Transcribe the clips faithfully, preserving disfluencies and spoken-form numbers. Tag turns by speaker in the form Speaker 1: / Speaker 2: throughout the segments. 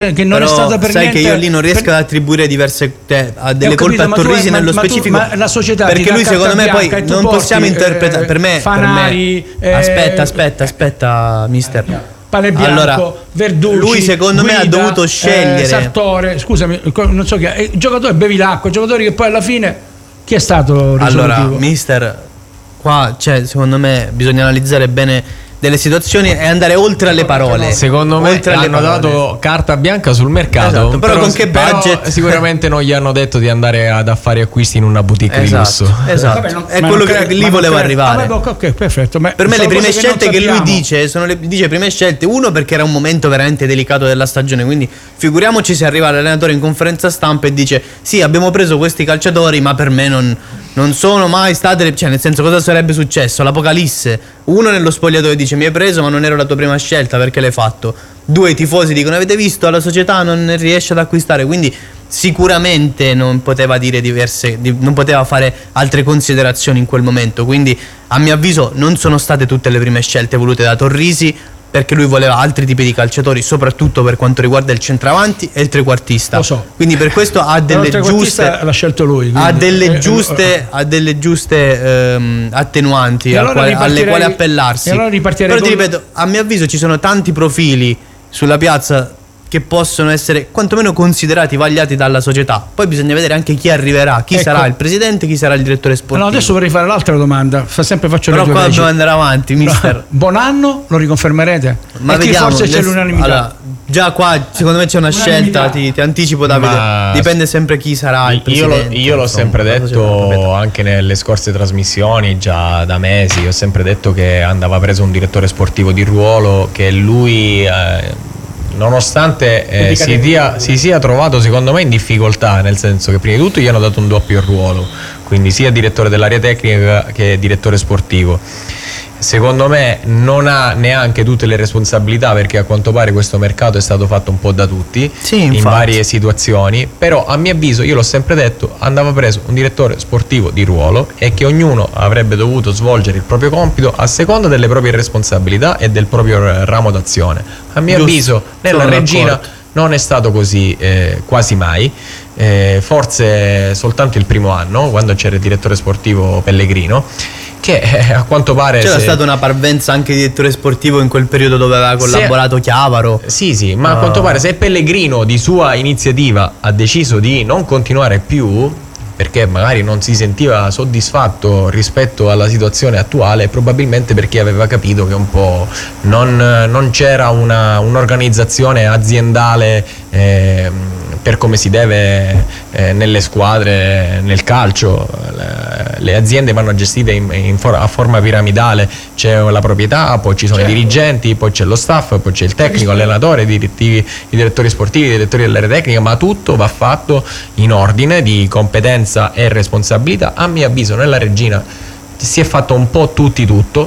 Speaker 1: che non
Speaker 2: però
Speaker 1: è stata per
Speaker 2: sai
Speaker 1: niente,
Speaker 2: che io lì non riesco
Speaker 1: per...
Speaker 2: ad attribuire diverse te, a delle
Speaker 1: eh, capito,
Speaker 2: colpe a Torrisi
Speaker 1: ma,
Speaker 2: nello
Speaker 1: ma
Speaker 2: specifico,
Speaker 1: tu, ma la società
Speaker 2: perché lui secondo me poi non
Speaker 1: porti,
Speaker 2: possiamo interpretare,
Speaker 1: eh,
Speaker 2: per me,
Speaker 1: Fanari,
Speaker 2: per me aspetta aspetta aspetta mister
Speaker 1: Pane Bianco,
Speaker 2: allora,
Speaker 1: Verducci,
Speaker 2: lui secondo
Speaker 1: Guida,
Speaker 2: me ha dovuto scegliere
Speaker 1: eh, Sartore, scusami, non so chi è, il giocatore Bevilacqua, giocatori che poi alla fine chi è stato risolutivo?
Speaker 2: Allora, mister, qua cioè, secondo me bisogna analizzare bene delle situazioni e andare oltre alle parole.
Speaker 3: Secondo me
Speaker 2: oltre
Speaker 3: hanno
Speaker 2: alle
Speaker 3: dato carta bianca sul mercato,
Speaker 2: esatto, però, però con che budget?
Speaker 3: Però sicuramente non gli hanno detto di andare ad affari acquisti in una boutique
Speaker 2: esatto,
Speaker 3: di lusso.
Speaker 2: Esatto,
Speaker 1: Vabbè, non,
Speaker 2: è quello che lì volevo arrivare.
Speaker 1: Ah, ok, perfetto. Ma
Speaker 2: per me le prime scelte che, che lui
Speaker 1: sappiamo.
Speaker 2: dice sono le dice prime scelte, uno perché era un momento veramente delicato della stagione, quindi figuriamoci se arriva l'allenatore in conferenza stampa e dice sì, abbiamo preso questi calciatori ma per me non, non sono mai state, cioè nel senso, cosa sarebbe successo? L'apocalisse. Uno nello spogliatoio dice mi hai preso ma non ero la tua prima scelta, perché l'hai fatto? Due, i tifosi dicono avete visto, la società non riesce ad acquistare, quindi sicuramente non poteva dire diverse, non poteva fare altre considerazioni in quel momento, quindi a mio avviso non sono state tutte le prime scelte volute da Torrisi, perché lui voleva altri tipi di calciatori, soprattutto per quanto riguarda il centravanti e il trequartista.
Speaker 1: Lo so.
Speaker 2: Quindi per questo ha delle giuste
Speaker 1: l'ha scelto lui,
Speaker 2: ha delle
Speaker 1: eh,
Speaker 2: giuste
Speaker 1: eh,
Speaker 2: ha delle giuste ehm, attenuanti
Speaker 1: allora
Speaker 2: quale, alle quali appellarsi.
Speaker 1: Allora
Speaker 2: però ti ripeto, a mio avviso ci sono tanti profili sulla piazza che possono essere quantomeno considerati vagliati dalla società. Poi bisogna vedere anche chi arriverà, chi ecco. sarà il presidente, chi sarà il direttore sportivo.
Speaker 1: No, adesso vorrei fare l'altra domanda. Fa sempre faccio
Speaker 2: Però
Speaker 1: le
Speaker 2: qua dobbiamo andare avanti, mister.
Speaker 1: No. Bonanno lo riconfermerete?
Speaker 2: Ma
Speaker 1: e
Speaker 2: vediamo,
Speaker 1: forse c'è l'unanimità.
Speaker 2: Allora, già qua secondo me c'è una scelta, ti, ti anticipo Davide. Ma dipende sempre chi sarà il presidente.
Speaker 3: Io, lo, io l'ho insomma, sempre detto anche nelle scorse trasmissioni, già da mesi, ho sempre detto che andava preso un direttore sportivo di ruolo, che lui eh, nonostante eh, si, dia, si sia trovato secondo me in difficoltà, nel senso che prima di tutto gli hanno dato un doppio ruolo, quindi sia direttore dell'area tecnica che direttore sportivo. Secondo me non ha neanche tutte le responsabilità, perché a quanto pare questo mercato è stato fatto un po' da tutti,
Speaker 2: sì,
Speaker 3: in varie situazioni, però a mio avviso, io l'ho sempre detto, andava preso un direttore sportivo di ruolo e che ognuno avrebbe dovuto svolgere il proprio compito a seconda delle proprie responsabilità e del proprio ramo d'azione. A mio Giusto. avviso nella Regina non è stato così eh, quasi mai, eh, forse soltanto il primo anno, quando c'era il direttore sportivo Pellegrino, che eh, a quanto pare
Speaker 2: c'era
Speaker 3: se...
Speaker 2: stata una parvenza anche di direttore sportivo in quel periodo dove aveva collaborato se... Chiavaro.
Speaker 3: Sì, sì, ma uh... a quanto pare se Pellegrino di sua iniziativa ha deciso di non continuare più, perché magari non si sentiva soddisfatto rispetto alla situazione attuale, probabilmente perché aveva capito che un po' non, non c'era una, un'organizzazione aziendale eh, per come si deve eh, nelle squadre, nel calcio. Le, le aziende vanno gestite in, in for- a forma piramidale, c'è la proprietà, poi ci sono certo. i dirigenti, poi c'è lo staff, poi c'è il tecnico, l'allenatore, i direttivi, i direttori sportivi, i direttori dell'area tecnica, ma tutto va fatto in ordine di competenza e responsabilità. A mio avviso nella Regina si è fatto un po' tutti tutto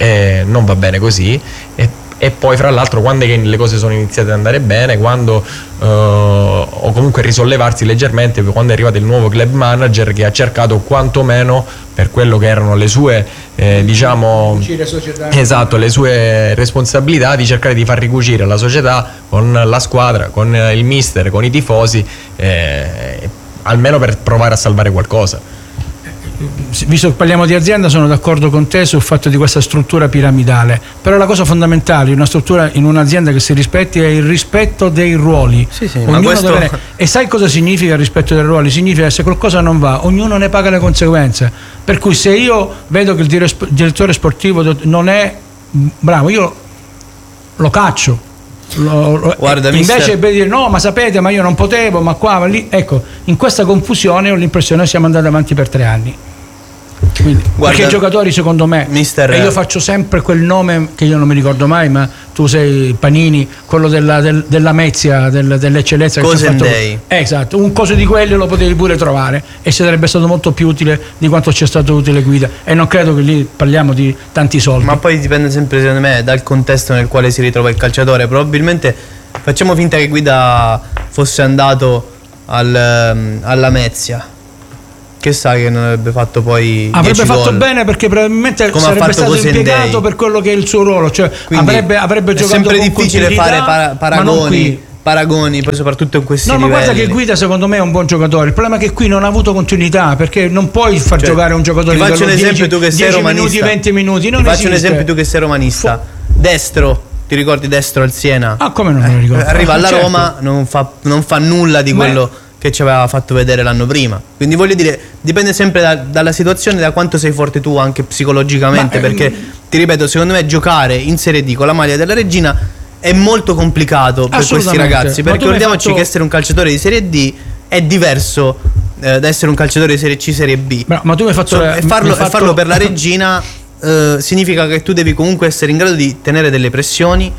Speaker 3: e non va bene così, e E poi fra l'altro quando è che le cose sono iniziate ad andare bene, quando uh, o comunque risollevarsi leggermente, quando è arrivato il nuovo club manager che ha cercato quantomeno, per quello che erano le sue eh, diciamo esatto, le sue responsabilità, di cercare di far ricucire la società con la squadra, con il mister, con i tifosi, eh, almeno per provare a salvare qualcosa.
Speaker 1: Visto che parliamo di azienda, sono d'accordo con te sul fatto di questa struttura piramidale, però la cosa fondamentale in una struttura, in un'azienda che si rispetti, è il rispetto dei ruoli.
Speaker 2: Sì, sì, ma questo...
Speaker 1: deve... E sai cosa significa il rispetto dei ruoli? Significa che se qualcosa non va, ognuno ne paga le conseguenze. Per cui se io vedo che il direttore sportivo non è bravo, io lo caccio. Lo, lo,
Speaker 2: Guarda,
Speaker 1: invece
Speaker 2: mister...
Speaker 1: per dire no, ma sapete, ma io non potevo, ma qua, ma lì, ecco, in questa confusione ho l'impressione che siamo andati avanti per tre anni. Quindi, Guarda, perché i giocatori secondo me,
Speaker 2: mister...
Speaker 1: e io faccio sempre quel nome che io non mi ricordo mai, ma tu sei Panini, quello della, del, della Mezia, del, dell'eccellenza che ci ha fatto. Esatto, un coso di quelli lo potevi pure trovare e sarebbe stato molto più utile di quanto ci è stato utile Guida, e non credo che lì parliamo di tanti soldi.
Speaker 2: Ma poi dipende sempre secondo me dal contesto nel quale si ritrova il calciatore. Probabilmente facciamo finta che Guida fosse andato al, alla Mezia, che sa che non avrebbe fatto poi
Speaker 1: avrebbe fatto
Speaker 2: gol.
Speaker 1: Bene, perché probabilmente
Speaker 2: come
Speaker 1: sarebbe stato
Speaker 2: Cosendei.
Speaker 1: impiegato per quello che è il suo ruolo, cioè
Speaker 2: Quindi
Speaker 1: avrebbe, avrebbe
Speaker 2: è
Speaker 1: giocato
Speaker 2: sempre
Speaker 1: con
Speaker 2: difficile fare para- paragoni paragoni, poi soprattutto in questi
Speaker 1: no,
Speaker 2: livelli.
Speaker 1: ma guarda che Guida secondo me è un buon giocatore. Il problema è che qui non ha avuto continuità, perché non puoi far cioè, giocare un giocatore
Speaker 2: ti faccio un esempio, tu che sei romanista,
Speaker 1: minuti, venti minuti, non
Speaker 2: ti faccio
Speaker 1: esiste.
Speaker 2: un esempio, tu che sei romanista. Fu- Destro, ti ricordi Destro al Siena?
Speaker 1: Ah, come non me lo ricordo?
Speaker 2: Eh, arriva alla
Speaker 1: certo.
Speaker 2: Roma, non fa, non fa nulla di quello ma... che ci aveva fatto vedere l'anno prima. Quindi voglio dire, dipende sempre da, dalla situazione, da quanto sei forte tu anche psicologicamente, ma, perché ehm... ti ripeto, secondo me giocare in Serie D con la maglia della Reggina è molto complicato per questi ragazzi, perché ricordiamoci fatto... che essere un calciatore di Serie D è diverso eh, da essere un calciatore di Serie C, Serie B.
Speaker 1: Ma, ma tu mi hai fatto,
Speaker 2: so, e farlo,
Speaker 1: fatto...
Speaker 2: farlo per la Reggina eh, significa che tu devi comunque essere in grado di tenere delle pressioni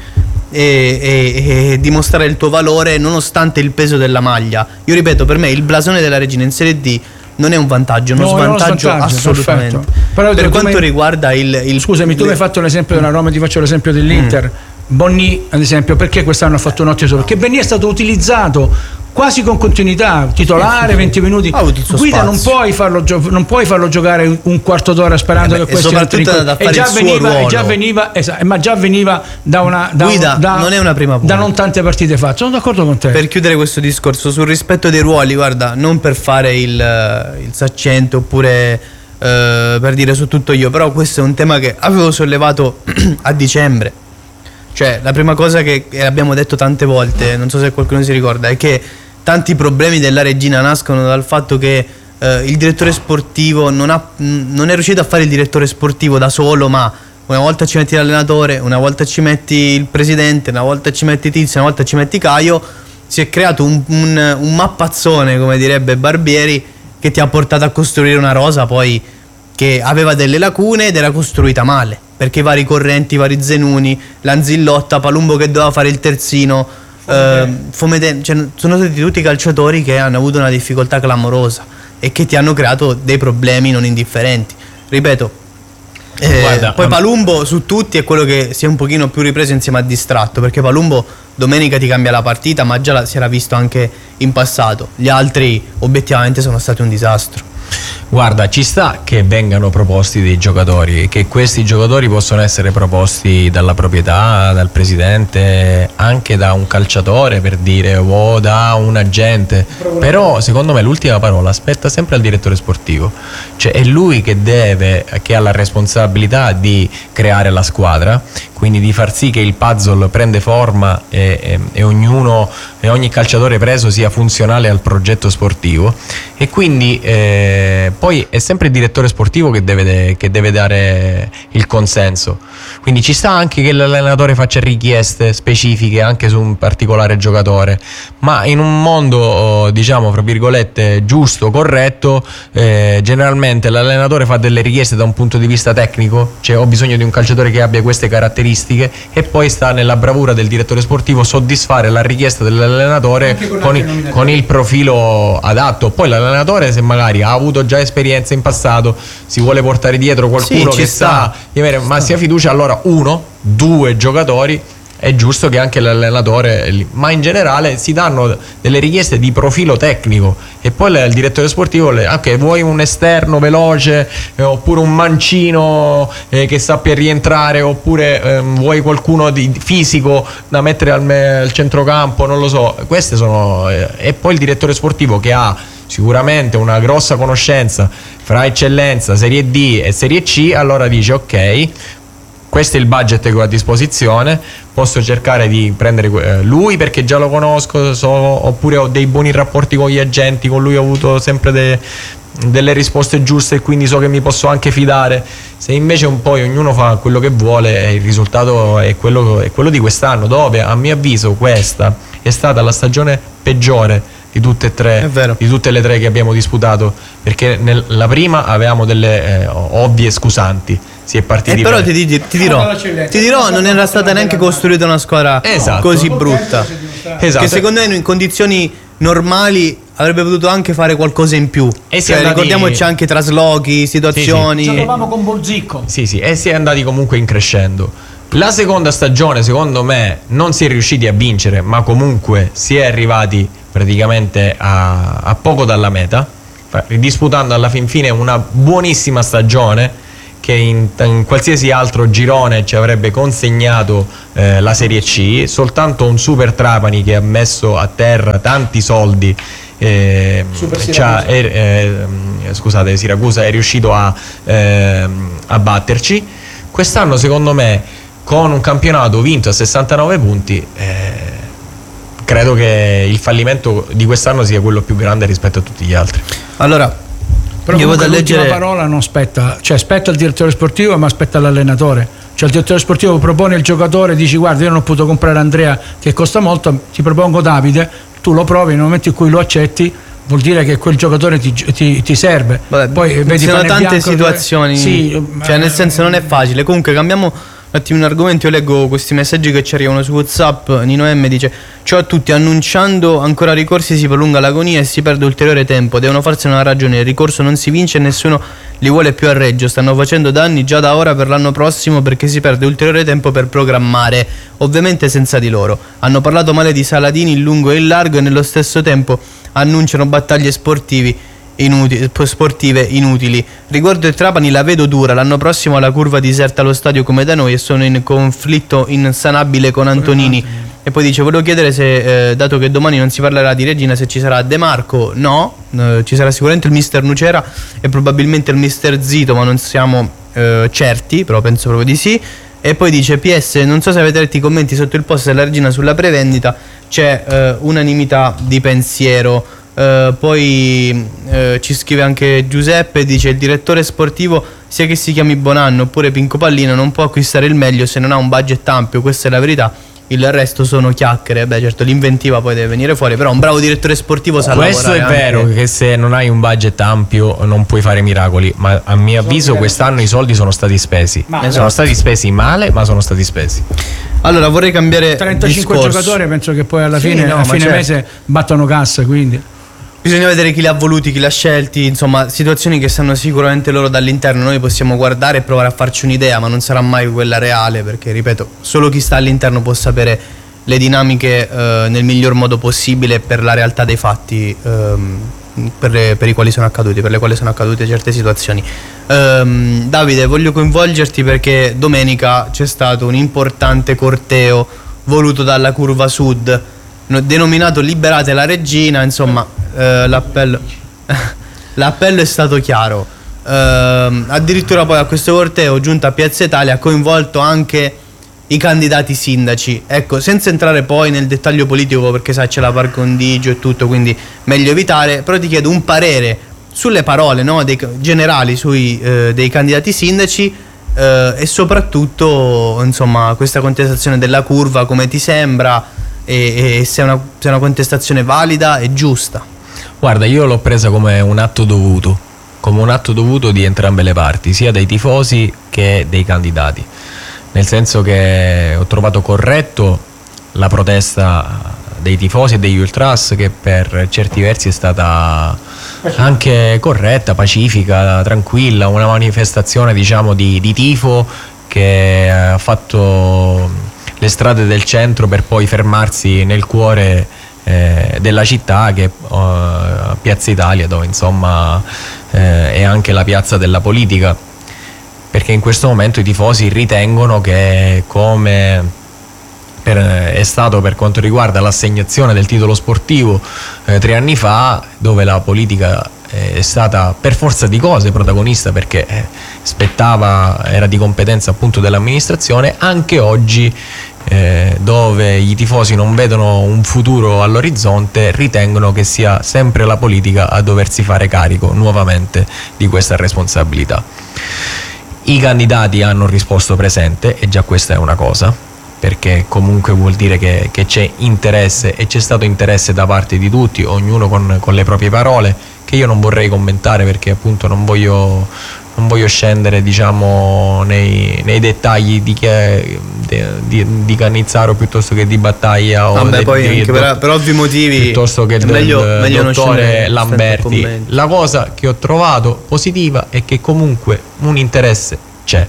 Speaker 2: e, e, e dimostrare il tuo valore nonostante il peso della maglia. Io ripeto, per me il blasone della Reggina in Serie D non è un vantaggio, è uno no, svantaggio, è uno svantaggio assolutamente. Però per quanto mi... riguarda il, il
Speaker 1: scusami, tu mi hai fatto l'esempio della Roma, ti faccio l'esempio dell'Inter. Mm. Bonni, ad esempio, perché quest'anno ha fatto un ottimo? Perché Bonni è stato utilizzato quasi con continuità, titolare, venti minuti. Guida non puoi, farlo gio- non puoi farlo giocare un quarto d'ora sperando eh beh, che questo
Speaker 2: soprattutto da fare
Speaker 1: e già
Speaker 2: il
Speaker 1: veniva,
Speaker 2: suo ruolo.
Speaker 1: E già veniva, esatto, ma già veniva da una da,
Speaker 2: Guida
Speaker 1: da,
Speaker 2: non è una prima
Speaker 1: da non tante partite fa. Sono d'accordo con te.
Speaker 2: Per chiudere questo discorso sul rispetto dei ruoli, guarda, non per fare il, il saccente oppure eh, per dire su tutto io, però questo è un tema che avevo sollevato a dicembre. Cioè, la prima cosa che abbiamo detto tante volte, non so se qualcuno si ricorda, è che tanti problemi della Reggina nascono dal fatto che eh, il direttore sportivo non, ha, non è riuscito a fare il direttore sportivo da solo, ma una volta ci metti l'allenatore, una volta ci metti il presidente, una volta ci metti Tizio, una volta ci metti Caio. Si è creato un, un, un mappazzone, come direbbe Barbieri, che ti ha portato a costruire una rosa poi che aveva delle lacune ed era costruita male, perché i vari Correnti, i vari Zenuni, Lanzillotta, Palumbo che doveva fare il terzino, eh, Fomede, cioè, sono stati tutti calciatori che hanno avuto una difficoltà clamorosa e che ti hanno creato dei problemi non indifferenti. Ripeto, eh, Guarda, poi Palumbo su tutti è quello che si è un pochino più ripreso insieme a Distratto, perché Palumbo domenica ti cambia la partita, ma già la, si era visto anche in passato. Gli altri obiettivamente sono stati un disastro.
Speaker 3: Guarda, ci sta che vengano proposti dei giocatori, che questi giocatori possono essere proposti dalla proprietà, dal presidente, anche da un calciatore, per dire, o da un agente. Però secondo me l'ultima parola spetta sempre al direttore sportivo. Cioè è lui che deve, che ha la responsabilità di creare la squadra, quindi di far sì che il puzzle prende forma e, e, e ognuno e ogni calciatore preso sia funzionale al progetto sportivo. E quindi eh, poi è sempre il direttore sportivo che deve, che deve dare il consenso. Quindi ci sta anche che l'allenatore faccia richieste specifiche anche su un particolare giocatore, ma in un mondo, diciamo, fra virgolette, giusto, corretto, eh, generalmente l'allenatore fa delle richieste da un punto di vista tecnico, cioè ho bisogno di un calciatore che abbia queste caratteristiche, e poi sta nella bravura del direttore sportivo soddisfare la richiesta dell'allenatore con, con, il, con il profilo adatto. Poi l'allenatore, se magari ha avuto già esperienza in passato, si vuole portare dietro qualcuno sì, che sa, sa ma sia fiducia, allora uno, due giocatori è giusto che anche l'allenatore, ma in generale si danno delle richieste di profilo tecnico e poi il direttore sportivo le, ok, vuoi un esterno veloce eh, oppure un mancino eh, che sappia rientrare, oppure eh, vuoi qualcuno di fisico da mettere al, al centrocampo, non lo so, queste sono eh, e poi il direttore sportivo che ha sicuramente una grossa conoscenza fra eccellenza, Serie D e Serie C, allora dice ok, questo è il budget che ho a disposizione, posso cercare di prendere lui perché già lo conosco, so, oppure ho dei buoni rapporti con gli agenti, con lui ho avuto sempre de, delle risposte giuste e quindi so che mi posso anche fidare. Se invece un po' ognuno fa quello che vuole, il risultato è quello, è quello di quest'anno, dove a mio avviso questa è stata la stagione peggiore di tutte e tre, di tutte le tre che abbiamo disputato, perché nella prima avevamo delle eh, ovvie scusanti. Si è partiti
Speaker 2: eh, però ti, ti, ti dirò, ti dirò non era stata neanche costruita una squadra esatto. così brutta, esatto. Che secondo me in condizioni normali avrebbe potuto anche fare qualcosa in più, e cioè, andati... ricordiamoci anche traslochi, situazioni,
Speaker 1: sì, sì. Ci trovavamo con Bolzicco,
Speaker 3: sì sì, e si è andati comunque in crescendo. La seconda stagione secondo me non si è riusciti a vincere, ma comunque si è arrivati praticamente a, a poco dalla meta, disputando alla fin fine una buonissima stagione che in, in qualsiasi altro girone ci avrebbe consegnato eh, la Serie C. Soltanto un Super Trapani che ha messo a terra tanti soldi, eh, Siracusa. Eh, eh, scusate, Siracusa è riuscito a, eh, a batterci. Quest'anno secondo me, con un campionato vinto a sessantanove punti, eh, credo che il fallimento di quest'anno sia quello più grande rispetto a tutti gli altri.
Speaker 2: Allora,
Speaker 1: però io vado a leggere. La parola non spetta, cioè spetta al direttore sportivo, ma spetta all'allenatore. Cioè il direttore sportivo propone il giocatore, dici guarda io non ho potuto comprare Andrea che costa molto, ti propongo Davide, tu lo provi, nel momento in cui lo accetti vuol dire che quel giocatore ti, ti, ti serve.
Speaker 2: Vabbè, poi vedi, ci sono tante bianco, situazioni, sì, cioè nel senso non è facile. Comunque cambiamo un attimo un argomento. Io leggo questi messaggi che ci arrivano su WhatsApp. Nino M dice: ciao a tutti, annunciando ancora ricorsi si prolunga l'agonia e si perde ulteriore tempo, devono farsene una ragione, il ricorso non si vince e nessuno li vuole più a Reggio, stanno facendo danni già da ora per l'anno prossimo perché si perde ulteriore tempo per programmare, ovviamente senza di loro. Hanno parlato male di Saladini in lungo e in largo e nello stesso tempo annunciano battaglie sportivi inutili, sportive inutili. Riguardo il Trapani la vedo dura, l'anno prossimo la curva diserta lo stadio come da noi e sono in conflitto insanabile con Antonini. E poi dice: volevo chiedere se eh, dato che domani non si parlerà di Regina, se ci sarà De Marco. No, eh, ci sarà sicuramente il mister Nucera e probabilmente il mister Zito, ma non siamo eh, certi, però penso proprio di sì. E poi dice: P S, non so se avete letto i commenti sotto il post della Regina sulla prevendita, c'è eh, unanimità di pensiero. Uh, poi uh, ci scrive anche Giuseppe, dice: il direttore sportivo, sia che si chiami Bonanno oppure Pinco Pallino, non può acquistare il meglio se non ha un budget ampio, questa è la verità, il resto sono chiacchiere. Beh, certo, l'inventiva poi deve venire fuori, però un bravo direttore sportivo sa
Speaker 3: questo
Speaker 2: lavorare.
Speaker 3: Questo è vero,
Speaker 2: anche...
Speaker 3: che se non hai un budget ampio non puoi fare miracoli, ma a mio avviso quest'anno i soldi sono stati spesi, ma sono stati spesi male, ma sono stati spesi.
Speaker 2: Allora vorrei cambiare
Speaker 1: trentacinque
Speaker 2: discorso.
Speaker 1: Giocatori, penso che poi alla
Speaker 2: sì,
Speaker 1: fine,
Speaker 2: no,
Speaker 1: a fine
Speaker 2: certo.
Speaker 1: mese battono cassa, quindi
Speaker 2: bisogna vedere chi li ha voluti, chi li ha scelti, insomma situazioni che sanno sicuramente loro dall'interno. Noi possiamo guardare e provare a farci un'idea, ma non sarà mai quella reale, perché ripeto, solo chi sta all'interno può sapere le dinamiche eh, nel miglior modo possibile per la realtà dei fatti ehm, per, le, per i quali sono accaduti, per le quali sono accadute certe situazioni. ehm, Davide, voglio coinvolgerti perché domenica c'è stato un importante corteo voluto dalla Curva Sud, denominato Liberate la Regina. Insomma, eh, l'appello l'appello è stato chiaro. Eh, addirittura poi a questo corteo giunta a Piazza Italia ha coinvolto anche i candidati sindaci. Ecco, senza entrare poi nel dettaglio politico, perché sai c'è la par condigio e tutto, quindi meglio evitare, però ti chiedo un parere sulle parole, no, dei generali sui eh, dei candidati sindaci eh, e soprattutto insomma questa contestazione della curva, come ti sembra, e, e se è una, se è una contestazione valida e giusta.
Speaker 3: Guarda, io l'ho presa come un atto dovuto, come un atto dovuto di entrambe le parti, sia dei tifosi che dei candidati, nel senso che ho trovato corretto la protesta dei tifosi e degli ultras, che per certi versi è stata anche corretta, pacifica, tranquilla, una manifestazione diciamo di, di tifo che ha fatto le strade del centro per poi fermarsi nel cuore eh, della città, che è uh, Piazza Italia, dove insomma eh, è anche la piazza della politica, perché in questo momento i tifosi ritengono che, come per, è stato per quanto riguarda l'assegnazione del titolo sportivo eh, tre anni fa, dove la politica è stata per forza di cose protagonista, perché eh, spettava, era di competenza appunto dell'amministrazione, anche oggi eh, dove i tifosi non vedono un futuro all'orizzonte, ritengono che sia sempre la politica a doversi fare carico nuovamente di questa responsabilità. I candidati hanno risposto presente, e già questa è una cosa, perché comunque vuol dire che, che c'è interesse, e c'è stato interesse da parte di tutti, ognuno con, con le proprie parole, che io non vorrei commentare, perché appunto non voglio, non voglio scendere diciamo nei, nei dettagli di, chi è, di, di, di Cannizzaro piuttosto che di Battaglia, o
Speaker 2: Vabbè,
Speaker 3: del,
Speaker 2: poi
Speaker 3: di,
Speaker 2: anche
Speaker 3: do,
Speaker 2: per, per ovvi motivi
Speaker 3: piuttosto che del
Speaker 2: meglio, meglio
Speaker 3: dottore Lamberti. La cosa che ho trovato positiva è che comunque un interesse c'è,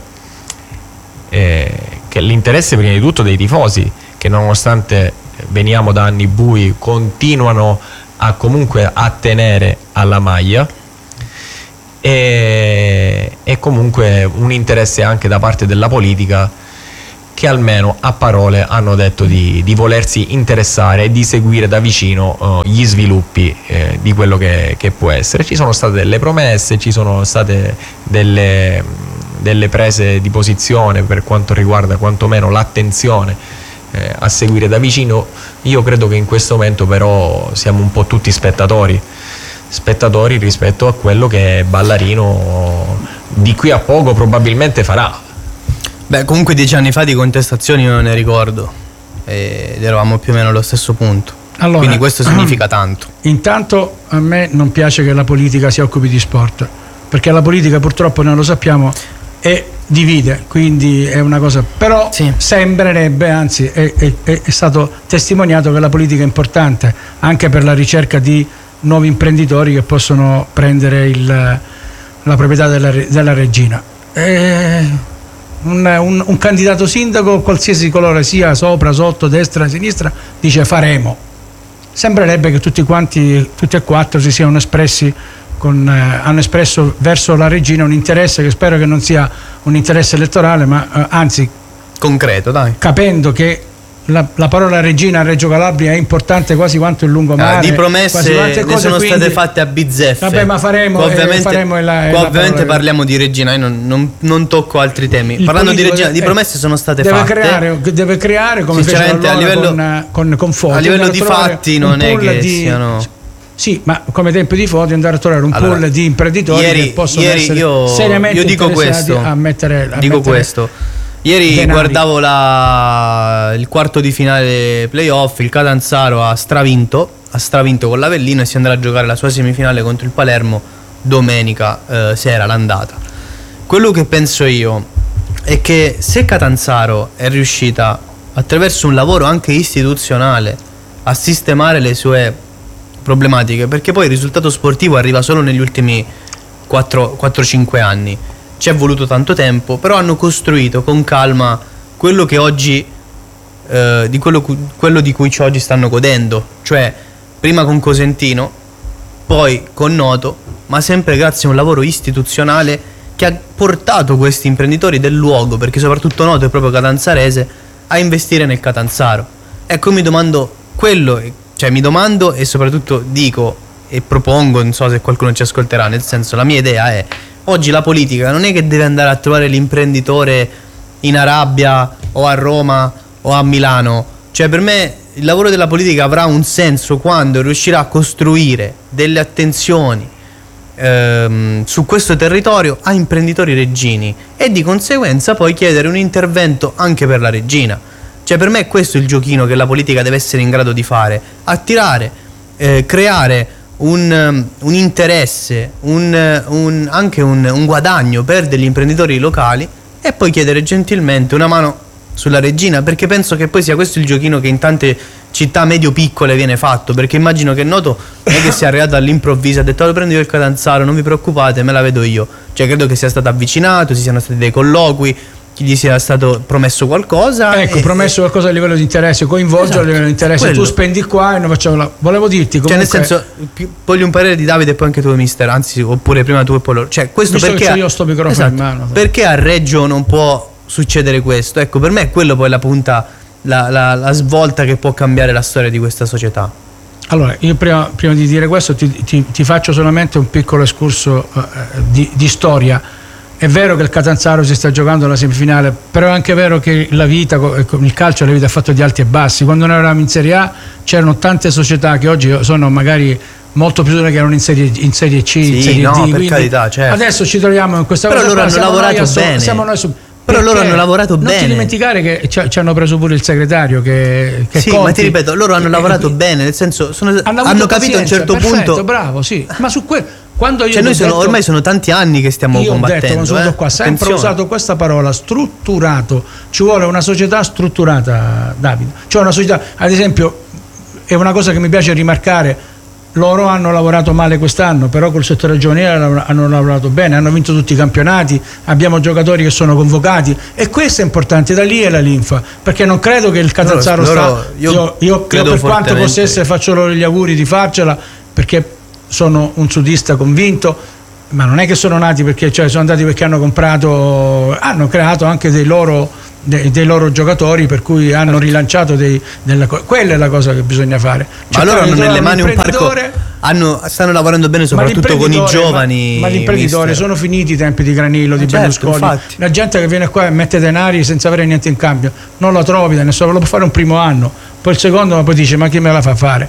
Speaker 3: eh, che l'interesse prima di tutto dei tifosi, che nonostante veniamo da anni bui continuano a comunque a tenere alla maglia, e, e comunque un interesse anche da parte della politica, che almeno a parole hanno detto di, di volersi interessare e di seguire da vicino uh, gli sviluppi eh, di quello che, che può essere. Ci sono state delle promesse, ci sono state delle, delle prese di posizione per quanto riguarda quantomeno l'attenzione eh, a seguire da vicino. Io credo che in questo momento però siamo un po' tutti spettatori spettatori rispetto a quello che Ballarino di qui a poco probabilmente farà.
Speaker 2: Beh, comunque dieci anni fa di contestazioni io non ne ricordo ed eravamo più o meno allo stesso punto. Allora, quindi questo significa tanto.
Speaker 1: Intanto a me non piace che la politica si occupi di sport, perché la politica purtroppo, noi lo sappiamo, è divide, quindi è una cosa, però sì, sembrerebbe, anzi è, è, è stato testimoniato che la politica è importante anche per la ricerca di nuovi imprenditori che possono prendere il, la proprietà della, della regina. E un, un, un candidato sindaco, qualsiasi colore sia, sopra, sotto, destra, sinistra, dice faremo. Sembrerebbe che tutti quanti, tutti e quattro si siano espressi con, eh, hanno espresso verso la regina un interesse che spero che non sia un interesse elettorale, ma eh, anzi
Speaker 2: concreto, dai.
Speaker 1: Capendo che La, la parola regina a Reggio Calabria è importante quasi quanto il lungomare.
Speaker 2: Ah, di promesse ne cose, sono quindi, state fatte a bizzeffe.
Speaker 1: Vabbè, ma faremo,
Speaker 2: qua ovviamente,
Speaker 1: eh, faremo la,
Speaker 2: qua ovviamente parliamo di regina, io non, non, non tocco altri temi. Il Parlando di regina, di promesse sono state
Speaker 1: deve
Speaker 2: fatte.
Speaker 1: Creare, deve creare come fece a livello, con, con, con Foti,
Speaker 2: a livello di fatti non è che di, siano...
Speaker 1: Sì, ma come tempo di Foti andare a trovare un allora, pool di imprenditori
Speaker 2: ieri,
Speaker 1: che possono
Speaker 2: ieri
Speaker 1: essere
Speaker 2: io,
Speaker 1: seriamente
Speaker 2: io dico questo,
Speaker 1: a mettere a
Speaker 2: dico
Speaker 1: mettere
Speaker 2: questo. Ieri denari. guardavo la, il quarto di finale playoff, il Catanzaro ha stravinto, ha stravinto con l'Avellino e si andrà a giocare la sua semifinale contro il Palermo domenica eh, sera, l'andata. Quello che penso io è che se Catanzaro è riuscita attraverso un lavoro anche istituzionale a sistemare le sue problematiche, perché poi il risultato sportivo arriva solo negli ultimi quattro cinque anni, ci è voluto tanto tempo, però hanno costruito con calma quello che oggi eh, di quello, quello di cui oggi stanno godendo, cioè prima con Cosentino, poi con Noto, ma sempre grazie a un lavoro istituzionale che ha portato questi imprenditori del luogo, perché soprattutto Noto è proprio catanzarese, a investire nel Catanzaro. Ecco, mi domando quello, cioè mi domando e soprattutto dico e propongo, non so se qualcuno ci ascolterà, nel senso, la mia idea è: oggi la politica non è che deve andare a trovare l'imprenditore in Arabia o a Roma o a Milano. Cioè, per me il lavoro della politica avrà un senso quando riuscirà a costruire delle attenzioni ehm, su questo territorio a imprenditori reggini e di conseguenza poi chiedere un intervento anche per la regina. Cioè, per me è questo il giochino che la politica deve essere in grado di fare: attirare, eh, creare Un, un interesse, un, un, anche un, un guadagno per degli imprenditori locali e poi chiedere gentilmente una mano sulla regina, perché penso che poi sia questo il giochino che in tante città medio-piccole viene fatto, perché immagino che Noto non è che sia arrivato all'improvviso, ha detto: lo prendo io il Catanzaro, non vi preoccupate, me la vedo io. Cioè, credo che sia stato avvicinato, ci siano stati dei colloqui, che gli sia stato promesso qualcosa,
Speaker 1: ecco, e, promesso qualcosa a livello di interesse, coinvolge esatto, a livello di interesse, quello. Tu spendi qua e noi facciamo la... volevo dirti comunque...
Speaker 2: cioè, nel senso, voglio un parere di Davide e poi anche tu, mister, anzi, oppure prima tu e poi loro. Cioè, questo
Speaker 1: visto
Speaker 2: perché
Speaker 1: che io sto microfono esatto, in mano,
Speaker 2: perché a Reggio non può succedere questo? Ecco, per me è quello poi la punta, la, la, la svolta che può cambiare la storia di questa società.
Speaker 1: Allora, io prima, prima di dire questo ti, ti, ti faccio solamente un piccolo escurso uh, di, di storia. È vero che il Catanzaro si sta giocando la semifinale, però è anche vero che la vita, il calcio, la vita è fatto di alti e bassi. Quando noi eravamo in Serie A c'erano tante società che oggi sono magari molto più dure, che erano in Serie, in serie C,
Speaker 2: sì,
Speaker 1: in Serie
Speaker 2: no,
Speaker 1: D.
Speaker 2: Per carità, certo.
Speaker 1: Adesso ci troviamo in questa
Speaker 2: però
Speaker 1: cosa.
Speaker 2: Però loro
Speaker 1: qua,
Speaker 2: hanno lavorato
Speaker 1: noi
Speaker 2: bene.
Speaker 1: Siamo noi su,
Speaker 2: però loro hanno lavorato
Speaker 1: non
Speaker 2: bene.
Speaker 1: Non ti dimenticare che ci, ci hanno preso pure il segretario che, che
Speaker 2: sì,
Speaker 1: Conti,
Speaker 2: ma ti ripeto, loro hanno lavorato che, bene, nel senso sono, hanno, hanno capito a un certo
Speaker 1: perfetto,
Speaker 2: punto.
Speaker 1: Bravo, sì. Ma su quel quando io
Speaker 2: cioè noi sono,
Speaker 1: detto,
Speaker 2: ormai sono tanti anni che stiamo
Speaker 1: io
Speaker 2: combattendo.
Speaker 1: Ho detto, sono
Speaker 2: eh?
Speaker 1: qua, sempre
Speaker 2: Attenzione.
Speaker 1: usato questa parola, strutturato. Ci vuole una società strutturata, Davide. Cioè una società, ad esempio, è una cosa che mi piace rimarcare. Loro hanno lavorato male quest'anno, però col settore giovanile hanno lavorato bene, hanno vinto tutti i campionati, abbiamo giocatori che sono convocati e questo è importante, da lì è la linfa, perché non credo che il Catanzaro loro, sta loro, io, io, io credo per quanto possa essere, faccio loro gli auguri di farcela, perché sono un sudista convinto, ma non è che sono nati perché, cioè sono andati perché hanno comprato, hanno creato anche dei loro, dei, dei loro giocatori, per cui hanno rilanciato dei, della, quella è la cosa che bisogna fare.
Speaker 2: Ma cioè, loro hanno nelle mani un parco, hanno, stanno lavorando bene soprattutto con i giovani.
Speaker 1: Ma, ma l'imprenditore, mister. Sono finiti i tempi di Granillo, di certo, Berlusconi. Infatti. La gente che viene qua e mette denari senza avere niente in cambio, non lo trovi da nessuno, lo può fare un primo anno, poi il secondo, ma poi dice ma chi me la fa fare?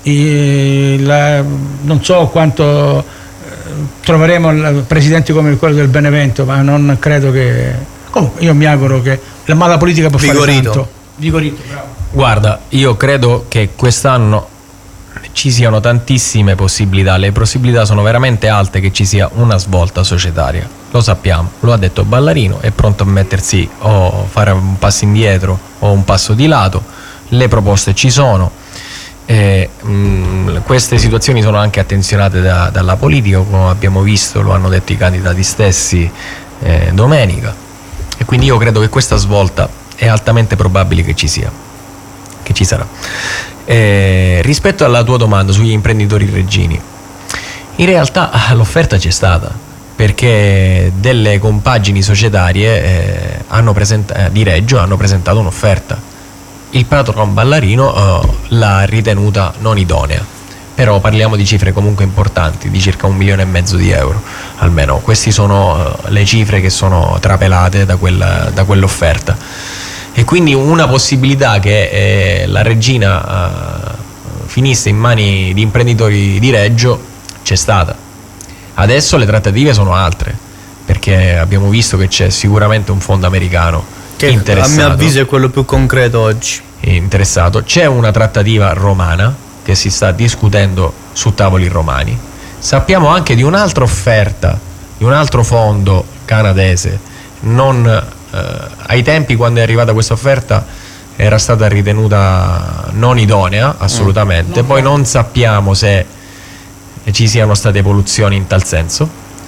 Speaker 1: I, la, non so quanto eh, troveremo presidenti come quello del Benevento, ma non credo che, comunque io mi auguro che la mala politica può
Speaker 2: Vigorito.
Speaker 1: fare tanto. Vigorito, bravo.
Speaker 3: Guarda, io credo che quest'anno ci siano tantissime possibilità, le possibilità sono veramente alte che ci sia una svolta societaria, lo sappiamo, lo ha detto Ballarino, è pronto a mettersi o fare un passo indietro o un passo di lato, le proposte ci sono. Eh, mh, queste situazioni sono anche attenzionate da, dalla politica, come abbiamo visto, lo hanno detto i candidati stessi eh, domenica, e quindi io credo che questa svolta è altamente probabile che ci sia, che ci sarà. Eh, rispetto alla tua domanda sugli imprenditori reggini, in realtà l'offerta c'è stata, perché delle compagini societarie eh, hanno presenta- di Reggio hanno presentato un'offerta. Il patron Ballarino uh, l'ha ritenuta non idonea, però parliamo di cifre comunque importanti, di circa un milione e mezzo di euro almeno. Queste sono uh, le cifre che sono trapelate da, quella, da quell'offerta, e quindi una possibilità che eh, la Regina uh, finisse in mani di imprenditori di Reggio c'è stata. Adesso le trattative sono altre, perché abbiamo visto che c'è sicuramente un fondo americano che interessato,
Speaker 2: a mio avviso è quello più concreto oggi.
Speaker 3: Interessato. C'è una trattativa romana che si sta discutendo su tavoli romani. Sappiamo anche di un'altra offerta di un altro fondo canadese. Non, eh, ai tempi, quando è arrivata questa offerta, era stata ritenuta non idonea assolutamente. Mm. Poi non sappiamo se ci siano state evoluzioni in tal senso.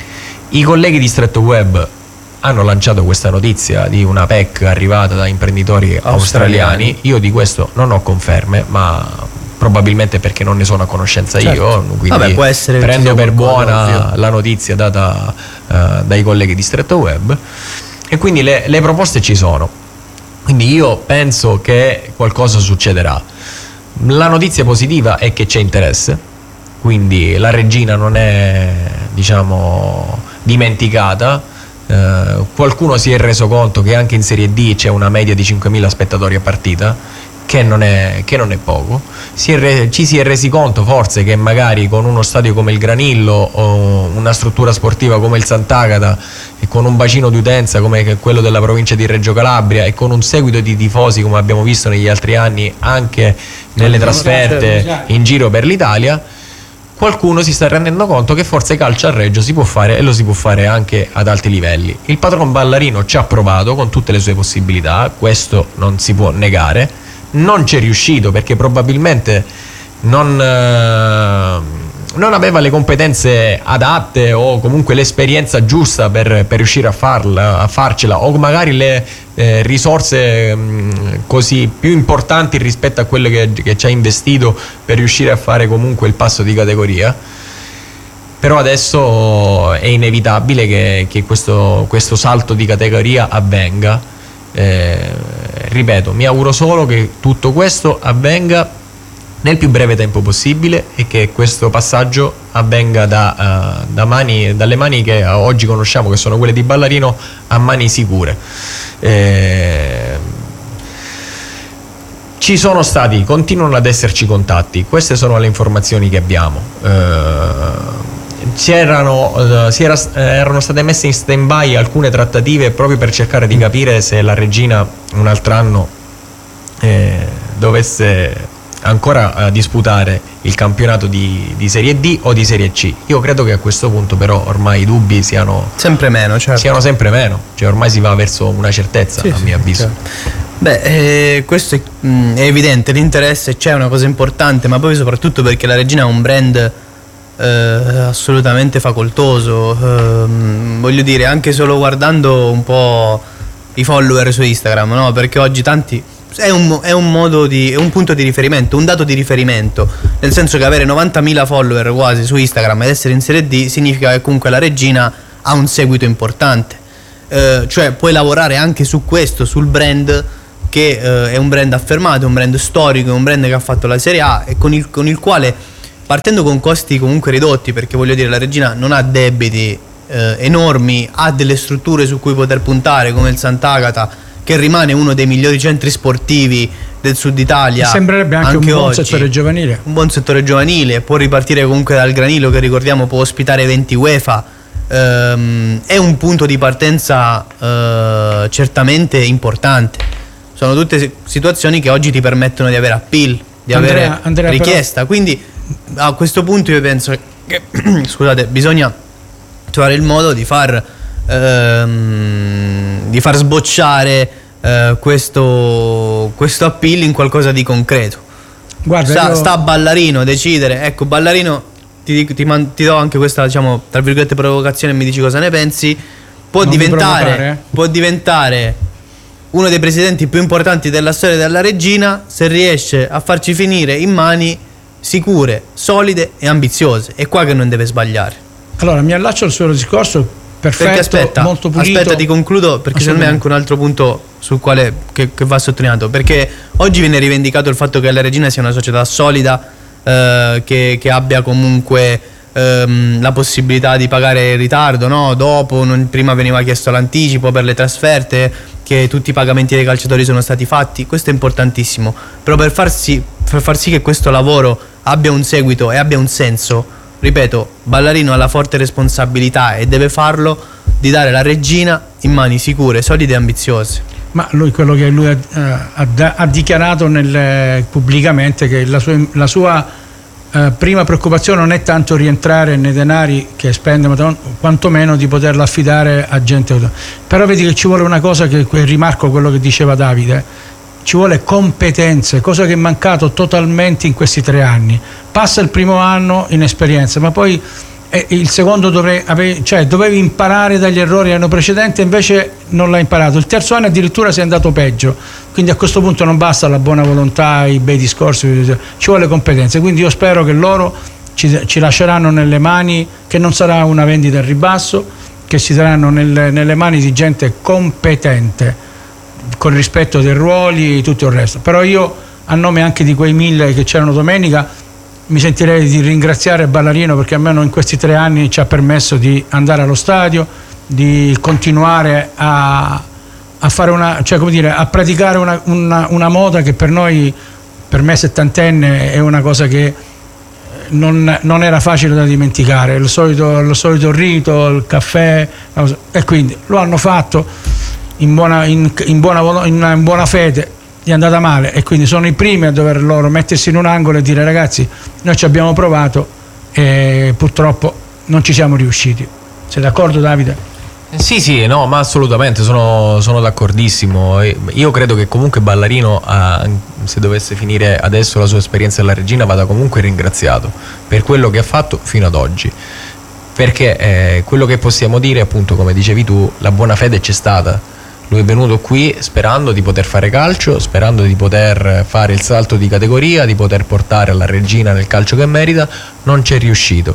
Speaker 3: I colleghi di Stretto Web hanno lanciato questa notizia di una P E C arrivata da imprenditori australiani. australiani. Io di questo non ho conferme, ma probabilmente perché non ne sono a conoscenza, certo, io, quindi
Speaker 2: Vabbè, può essere
Speaker 3: prendo per buona ovvio. la notizia data uh, dai colleghi di Stretto Web, e quindi le, le proposte ci sono, quindi io penso che qualcosa succederà. La notizia positiva è che c'è interesse, quindi la Regina non è, diciamo, dimenticata. Uh, qualcuno si è reso conto che anche in Serie D c'è una media di cinquemila spettatori a partita, che non è, che non è poco. Si è re, ci si è resi conto forse che magari con uno stadio come il Granillo o una struttura sportiva come il Sant'Agata, e con un bacino di utenza come quello della provincia di Reggio Calabria, e con un seguito di tifosi come abbiamo visto negli altri anni anche nelle trasferte in giro per l'Italia, qualcuno si sta rendendo conto che forse calcio a Reggio si può fare, e lo si può fare anche ad alti livelli. Il patron Ballarino ci ha provato con tutte le sue possibilità, questo non si può negare. Non c'è riuscito perché probabilmente non, eh, non aveva le competenze adatte, o comunque l'esperienza giusta per, per riuscire a farla, a farcela, o magari le eh, risorse mh, così più importanti rispetto a quelle che, che ci ha investito per riuscire a fare comunque il passo di categoria. Però adesso è inevitabile che, che questo, questo salto di categoria avvenga. Eh, ripeto, mi auguro solo che tutto questo avvenga nel più breve tempo possibile, e che questo passaggio avvenga da, uh, da mani, dalle mani che oggi conosciamo, che sono quelle di Ballarino, a mani sicure. Eh, ci sono stati, continuano ad esserci contatti, queste sono le informazioni che abbiamo. Eh, C'erano, uh, si era, eh, erano state messe in stand by alcune trattative proprio per cercare di capire se la Regina un altro anno eh, dovesse ancora uh, disputare il campionato di, di Serie D o di Serie C. Io credo che a questo punto però ormai i dubbi siano
Speaker 2: sempre meno, certo.
Speaker 3: siano sempre meno, cioè ormai si va verso una certezza, sì, a mio sì, avviso.
Speaker 2: Certo. Beh, eh, questo è, mh, è evidente, l'interesse c'è, una cosa importante, ma poi soprattutto perché la Regina ha un brand Eh, assolutamente facoltoso, eh, voglio dire, anche solo guardando un po' i follower su Instagram, no? Perché oggi tanti è un, è un modo di, è un punto di riferimento, un dato di riferimento, nel senso che avere novantamila follower quasi su Instagram ed essere in Serie D significa che comunque la Reggina ha un seguito importante, eh, cioè puoi lavorare anche su questo, sul brand che eh, è un brand affermato, è un brand storico, è un brand che ha fatto la Serie A e con il, con il quale, partendo con costi comunque ridotti, perché voglio dire la Reggina non ha debiti eh, enormi, ha delle strutture su cui poter puntare come il Sant'Agata, che rimane uno dei migliori centri sportivi del sud Italia.
Speaker 1: Sembrerebbe anche, anche un buon oggi. settore giovanile.
Speaker 2: Un buon settore giovanile, può ripartire comunque dal Granilo, che ricordiamo può ospitare eventi UEFA. Ehm, è un punto di partenza eh, certamente importante. Sono tutte situazioni che oggi ti permettono di avere appeal, di Andrea, avere Andrea, richiesta. Però... Quindi a questo punto io penso che scusate, bisogna trovare il modo di far ehm, di far sbocciare eh, questo, questo appeal in qualcosa di concreto. Guarda, sta, io... sta a Ballarino decidere. Ecco, Ballarino, ti, ti, man, ti do anche questa, diciamo, tra virgolette provocazione e mi dici cosa ne pensi. Può non diventare può diventare uno dei presidenti più importanti della storia della Reggina se riesce a farci finire in mani sicure, solide e ambiziose. È qua che non deve sbagliare.
Speaker 1: Allora mi allaccio al suo discorso, perfetto,
Speaker 2: perché aspetta,
Speaker 1: molto pulito.
Speaker 2: Aspetta, ti concludo, perché secondo me è anche un altro punto sul quale che, che va sottolineato, perché oggi viene rivendicato il fatto che la Reggina sia una società solida, eh, che, che abbia comunque ehm, la possibilità di pagare in ritardo, no? Dopo, non, prima veniva chiesto l'anticipo per le trasferte, che tutti i pagamenti dei calciatori sono stati fatti. Questo è importantissimo, però per far sì, per far sì che questo lavoro abbia un seguito e abbia un senso, ripeto, Ballarino ha la forte responsabilità e deve farlo, di dare la Reggina in mani sicure, solide e ambiziose.
Speaker 1: Ma lui, quello che lui ha, ha, ha dichiarato nel, pubblicamente, che la sua, la sua Uh, prima preoccupazione non è tanto rientrare nei denari che spende, ma quantomeno di poterla affidare a gente. Però vedi che ci vuole una cosa, che rimarco quello che diceva Davide, ci vuole competenze, cosa che è mancato totalmente in questi tre anni. Passa il primo anno in esperienza, ma poi eh, il secondo dovrei, ave, cioè, dovevi imparare dagli errori dell'anno precedente, invece non l'hai imparato. Il terzo anno addirittura sei andato peggio, quindi a questo punto non basta la buona volontà, i bei discorsi, ci vuole competenze. Quindi io spero che loro ci, ci lasceranno nelle mani, che non sarà una vendita al ribasso, che ci saranno nelle, nelle mani di gente competente, con rispetto dei ruoli e tutto il resto. Però io, a nome anche di quei mille che c'erano domenica, mi sentirei di ringraziare Ballarino, perché almeno in questi tre anni ci ha permesso di andare allo stadio, di continuare a, a fare una, cioè come dire, a praticare una, una, una moda che per noi, per me settantenne, è una cosa che non, non era facile da dimenticare. Il solito, il solito rito, il caffè, e quindi lo hanno fatto in buona, in, in buona, in buona fede. Gli è andata male e quindi sono i primi a dover loro mettersi in un angolo e dire: ragazzi, noi ci abbiamo provato e purtroppo non ci siamo riusciti. Sei d'accordo, Davide?
Speaker 3: Sì, sì, no, ma assolutamente sono, sono d'accordissimo. Io credo che comunque Ballarino, eh, se dovesse finire adesso la sua esperienza alla Reggina, vada comunque ringraziato per quello che ha fatto fino ad oggi, perché eh, quello che possiamo dire, appunto, come dicevi tu, la buona fede c'è stata. Lui è venuto qui sperando di poter fare calcio, sperando di poter fare il salto di categoria, di poter portare la Reggina nel calcio che merita. Non c'è riuscito.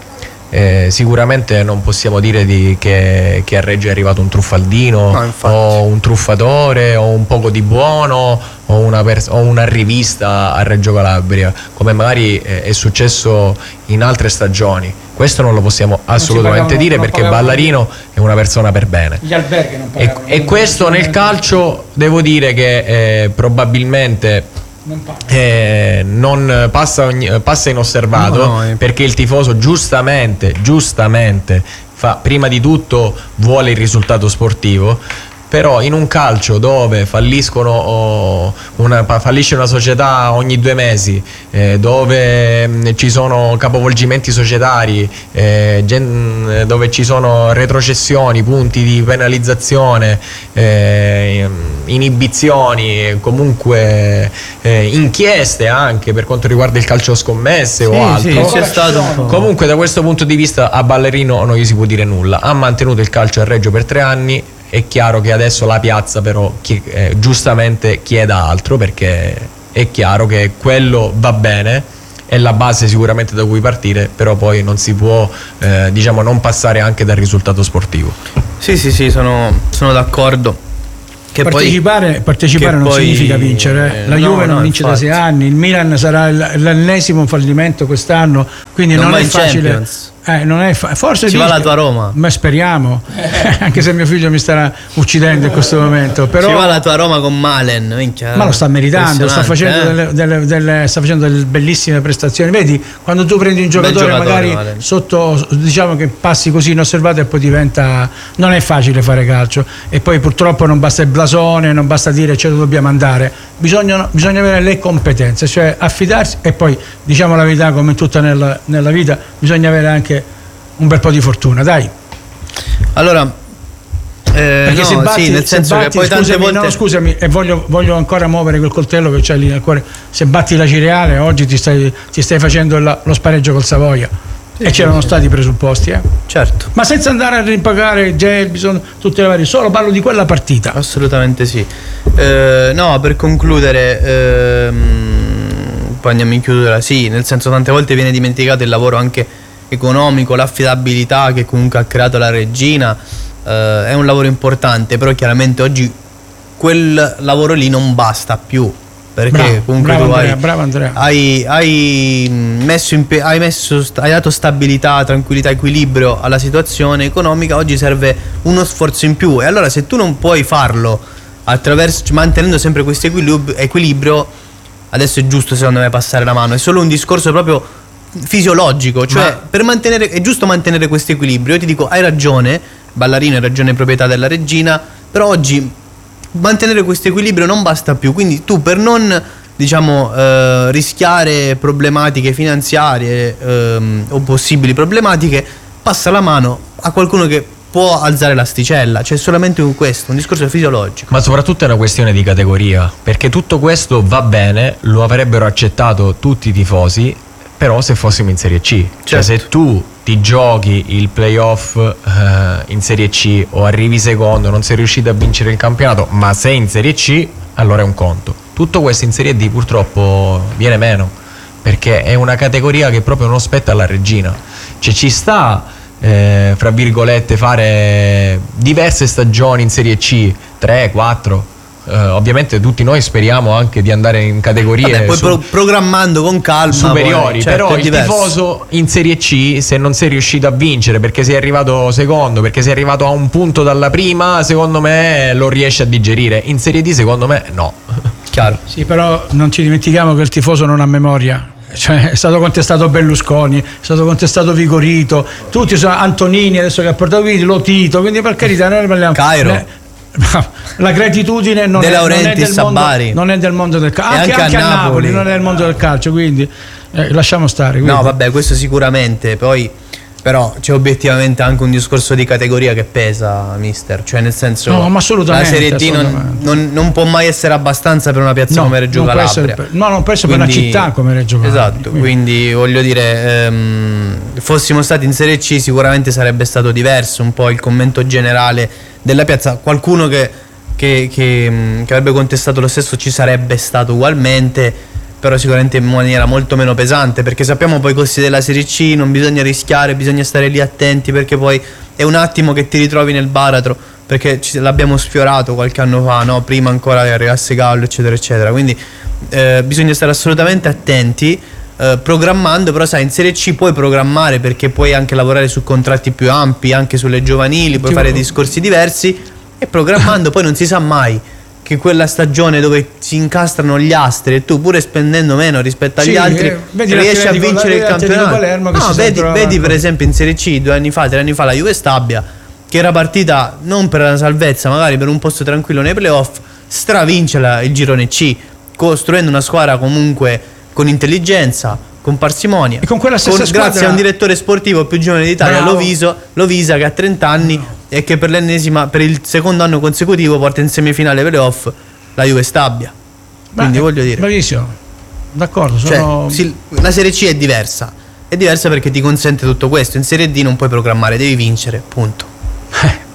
Speaker 3: Eh, sicuramente non possiamo dire di che, che a Reggio è arrivato un truffaldino, no, o un truffatore o un poco di buono o una, pers- o una rivista a Reggio Calabria, come magari eh, è successo in altre stagioni. Questo non lo possiamo assolutamente dire, perché Ballarino è una persona per bene.
Speaker 1: Gli alberghi non pagavano.
Speaker 3: E, e questo nel calcio devo dire che eh, probabilmente non, eh, non passa, ogni, passa inosservato, no, no, perché il tifoso giustamente, giustamente fa, prima di tutto vuole il risultato sportivo. Però in un calcio dove falliscono oh, una, fallisce una società ogni due mesi, eh, dove mh, ci sono capovolgimenti societari, eh, gen, dove ci sono retrocessioni, punti di penalizzazione, eh, inibizioni, comunque eh, inchieste anche per quanto riguarda il calcio scommesse, sì, o altro,
Speaker 2: sì, c'è stato un po'.
Speaker 3: Comunque da questo punto di vista a Ballarino non gli si può dire nulla. Ha mantenuto il calcio a Reggio per tre anni è chiaro che adesso la piazza però chi, eh, giustamente chieda altro, perché è chiaro che quello va bene, è la base sicuramente da cui partire, però poi non si può eh, diciamo non passare anche dal risultato sportivo.
Speaker 2: Sì sì sì, sono, sono d'accordo. Che
Speaker 1: partecipare
Speaker 2: poi,
Speaker 1: partecipare
Speaker 2: che
Speaker 1: non
Speaker 2: poi,
Speaker 1: significa vincere, eh. la
Speaker 2: no,
Speaker 1: Juve non
Speaker 2: no,
Speaker 1: vince
Speaker 2: infatti.
Speaker 1: da sei anni, il Milan sarà l'ennesimo fallimento quest'anno, quindi non, non è facile. Eh, non è fa- forse
Speaker 2: ci
Speaker 1: dice,
Speaker 2: va la tua Roma,
Speaker 1: ma speriamo, anche se mio figlio mi starà uccidendo in questo momento, però
Speaker 2: ci va la tua Roma con Malen, minchia,
Speaker 1: ma lo sta meritando, sta facendo,
Speaker 2: eh?
Speaker 1: delle, delle, delle, sta facendo delle bellissime prestazioni. Vedi, quando tu prendi un giocatore, giocatore magari Malen. Sotto, diciamo che passi così inosservato e poi diventa, non è facile fare calcio, e poi purtroppo non basta il blasone, non basta dire ce lo dobbiamo andare, bisogna, bisogna avere le competenze, cioè affidarsi, e poi diciamo la verità, come tutta nella, nella vita bisogna avere anche un bel po' di fortuna, dai.
Speaker 2: Allora, eh, perché
Speaker 1: no,
Speaker 2: se batti, sì, nel senso batti, che poi tante
Speaker 1: scusami,
Speaker 2: volte
Speaker 1: no, scusami, e voglio, voglio ancora muovere quel coltello che c'è lì nel cuore. Se batti la Cireale oggi ti stai, ti stai facendo la, lo spareggio col Savoia, sì, e c'erano sì, stati i presupposti, eh?
Speaker 2: Certo,
Speaker 1: ma senza andare a rimpagare Gelbison, tutte le varie, solo parlo di quella partita.
Speaker 2: Assolutamente sì. Eh, no, per concludere, ehm, poi andiamo in chiusura. Sì, nel senso, tante volte viene dimenticato il lavoro anche economico, l'affidabilità che comunque ha creato la regina, eh, è un lavoro importante, però chiaramente oggi quel lavoro lì non basta più, perché
Speaker 1: bravo,
Speaker 2: comunque
Speaker 1: bravo
Speaker 2: tu
Speaker 1: Andrea,
Speaker 2: hai,
Speaker 1: bravo Andrea.
Speaker 2: hai, hai messo, in, hai, messo hai dato stabilità, tranquillità, equilibrio alla situazione economica. Oggi serve uno sforzo in più, e allora se tu non puoi farlo attraverso, mantenendo sempre questo equilibrio, equilibrio adesso è giusto secondo me passare la mano. È solo un discorso proprio fisiologico, cioè ma per mantenere, è giusto mantenere questo equilibrio. Io ti dico, hai ragione Ballarino, hai ragione proprietà della regina, però oggi mantenere questo equilibrio non basta più, quindi tu, per non diciamo eh, rischiare problematiche finanziarie ehm, o possibili problematiche, passa la mano a qualcuno che può alzare l'asticella, cioè solamente un questo, un discorso fisiologico.
Speaker 3: Ma soprattutto è una questione di categoria, perché tutto questo va bene, lo avrebbero accettato tutti i tifosi, però se fossimo in Serie C, certo. Cioè se tu ti giochi il playoff eh, in Serie C o arrivi secondo, non sei riuscito a vincere il campionato, ma sei in Serie C, allora è un conto. Tutto questo in Serie D purtroppo viene meno, perché è una categoria che proprio non spetta alla regina. Cioè ci sta, eh, fra virgolette, fare diverse stagioni in Serie C, tre, quattro. Uh, ovviamente tutti noi speriamo anche di andare in categorie
Speaker 2: Vabbè, poi su- pro- programmando con calma
Speaker 3: superiori,
Speaker 2: poi, certo,
Speaker 3: però il tifoso in Serie C, se non sei riuscito a vincere perché sei arrivato secondo, perché sei arrivato a un punto dalla prima, secondo me lo riesce a digerire. In Serie D secondo me no.
Speaker 2: Chiaro.
Speaker 1: Sì, però non ci dimentichiamo che il tifoso non ha memoria. Cioè, è stato contestato Berlusconi, è stato contestato Vigorito, tutti sono Antonini adesso che ha portato qui, Lotito, quindi per carità noi parliamo
Speaker 2: Cairo.
Speaker 1: Ne- la gratitudine non,
Speaker 2: De
Speaker 1: è, non, è del mondo, non è del mondo del calcio, anche, anche, anche a Napoli. Napoli non è del mondo del calcio, quindi eh, lasciamo stare. Quindi.
Speaker 2: No, vabbè, questo sicuramente. Poi, però, c'è obiettivamente anche un discorso di categoria che pesa, mister. Cioè, nel senso,
Speaker 1: no, ma assolutamente,
Speaker 2: la Serie D non, non, non può mai essere abbastanza per una piazza no, come Reggio Calabria.
Speaker 1: Per, no, non può essere quindi, per una città come Reggio Calabria.
Speaker 2: Esatto, quindi, quindi voglio dire, ehm, fossimo stati in Serie C sicuramente sarebbe stato diverso un po' il commento generale della piazza. Qualcuno che, che, che, che avrebbe contestato lo stesso ci sarebbe stato ugualmente, però sicuramente in maniera molto meno pesante, perché sappiamo poi i costi della Serie C, non bisogna rischiare, bisogna stare lì attenti, perché poi è un attimo che ti ritrovi nel baratro, perché ci, l'abbiamo sfiorato qualche anno fa, no? Prima ancora che arrivasse Gallo, eccetera eccetera, quindi eh, bisogna stare assolutamente attenti, eh, programmando. Però sai, in Serie C puoi programmare, perché puoi anche lavorare su contratti più ampi, anche sulle giovanili, puoi fare discorsi diversi, e programmando poi non si sa mai che quella stagione dove si incastrano gli astri e tu, pure spendendo meno rispetto agli sì, altri, eh, riesci a vincere il campionato. No, vedi, vedi per esempio in Serie C due anni fa, tre anni fa, la Juve Stabia, che era partita non per la salvezza, magari per un posto tranquillo nei playoff, stravince la, il girone C, costruendo una squadra comunque con intelligenza, con parsimonia,
Speaker 1: e con quella stessa
Speaker 2: con,
Speaker 1: squadra,
Speaker 2: grazie a un direttore sportivo più giovane d'Italia, Loviso, Lovisa, che ha trenta anni no. e che per l'ennesima, per il secondo anno consecutivo porta in semifinale playoff la Juve Stabia. Quindi
Speaker 1: beh,
Speaker 2: voglio dire,
Speaker 1: bravissimo, d'accordo, sono...
Speaker 2: cioè, sì, la Serie C è diversa, è diversa perché ti consente tutto questo. In Serie D non puoi programmare, devi vincere, punto.